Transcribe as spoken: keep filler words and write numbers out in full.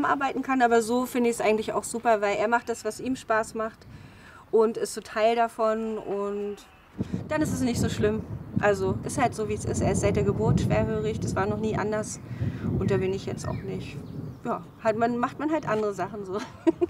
zusammenarbeiten kann, aber so finde ich es eigentlich auch super, weil er macht das, was ihm Spaß macht und ist so Teil davon und dann ist es nicht so schlimm. Also ist halt so, wie es ist. Er ist seit der Geburt schwerhörig, das war noch nie anders und da bin ich jetzt auch nicht. Ja, halt man, macht man halt andere Sachen so.